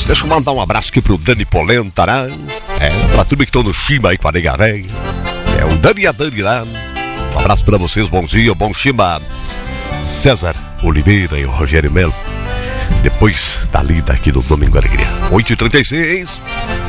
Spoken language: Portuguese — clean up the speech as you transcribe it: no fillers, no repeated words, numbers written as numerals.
Deus. Deixa eu mandar um abraço aqui pro Dani Polenta, né? Pra tudo que estão no Chima aí com a nega velha. O Dani e a Dani lá. Um abraço pra vocês, bom dia, bom Chima. César Oliveira e o Rogério Melo. Depois da lida aqui do Domingo Alegria. 8h36.